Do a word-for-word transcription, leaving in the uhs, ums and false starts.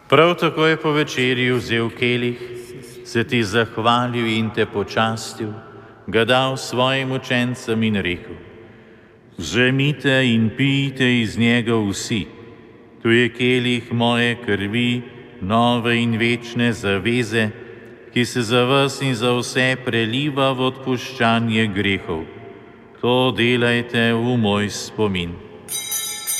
Prav tako je po večerji vzel kelih, se ti zahvalil in te počastil, ga dal svojim učencem in rekel: Vzemite in pijte iz njega vsi, tu je kelih moje krvi, nove in večne zaveze, ki se za vas in za vse preliva v odpuščanje grehov. To delajte v moj spomin.